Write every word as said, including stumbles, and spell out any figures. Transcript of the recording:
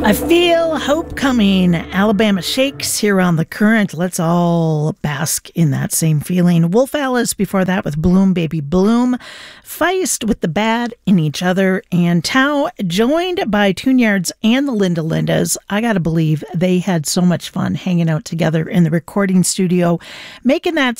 I feel hope coming. Alabama Shakes here on The Current. Let's all bask in that same feeling. Wolf Alice before that with Bloom Baby Bloom. Feist with The Bad in Each Other. And Tao joined by Tune-Yards and the Linda Lindas. I gotta believe they had so much fun hanging out together in the recording studio, making that